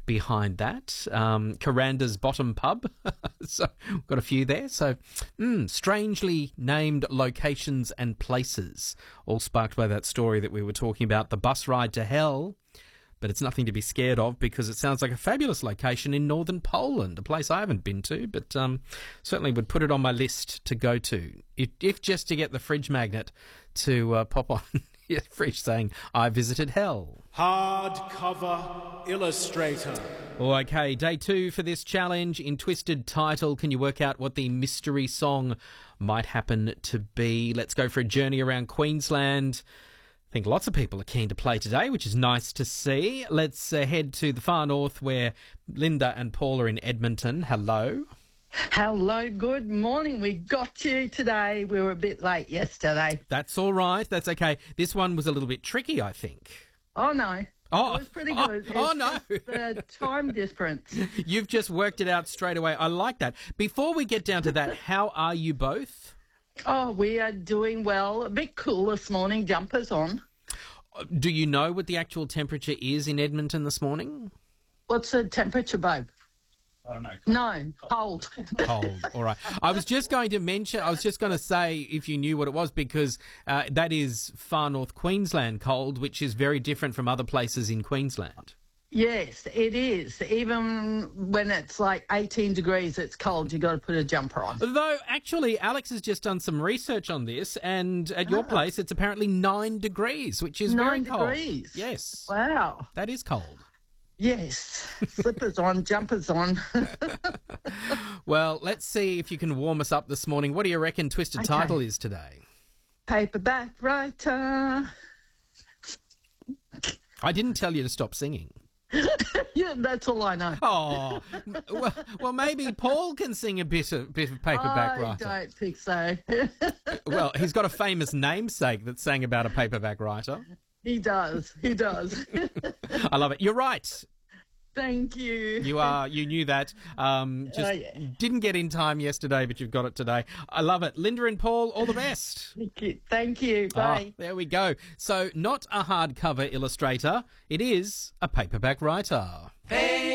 behind that. Caranda's Bottom Pub. So we've got a few there. So strangely named locations and places, all sparked by that story that we were talking about, the bus ride to hell. But it's nothing to be scared of because it sounds like a fabulous location in northern Poland, a place I haven't been to, but certainly would put it on my list to go to, if just to get the fridge magnet to pop on your fridge saying, I visited hell. Hardcover Illustrator. Okay, day 2 for this challenge. In Twisted Title, can you work out what the mystery song might happen to be? Let's go for a journey around Queensland. I think lots of people are keen to play today, which is nice to see. Let's head to the far north where Linda and Paul are in Edmonton. Hello. Hello, good morning. We got you today. We were a bit late yesterday. That's all right. That's okay. This one was a little bit tricky, I think. Oh, no. Oh, it was pretty good. Oh, no. The time difference. You've just worked it out straight away. I like that. Before we get down to that, how are you both? Oh, we are doing well. A bit cool this morning. Jumpers on. Do you know what the actual temperature is in Edmonton this morning? What's the temperature, babe? I don't know. No, cold. Cold. All right. I was just going to say if you knew what it was, because that is far north Queensland cold, which is very different from other places in Queensland. Yes, it is. Even when it's like 18 degrees, it's cold. You've got to put a jumper on. Though, actually, Alex has just done some research on this, and at your place, it's apparently 9 degrees, which is very cold. 9 degrees? Yes. Wow. That is cold. Yes. Slippers on, jumpers on. Well, let's see if you can warm us up this morning. What do you reckon Twisted Title is today? Paperback writer. I didn't tell you to stop singing. Yeah, that's all I know. Oh, well, maybe Paul can sing a bit of Paperback Writer. I don't think so. Well, he's got a famous namesake that sang about a paperback writer. He does. He does. I love it. You're right. Thank you. You knew that. Didn't get in time yesterday, but you've got it today. I love it. Linda and Paul, all the best. Thank you. Thank you. Bye. Oh, there we go. So not a hardcover illustrator. It is a paperback writer. Hey.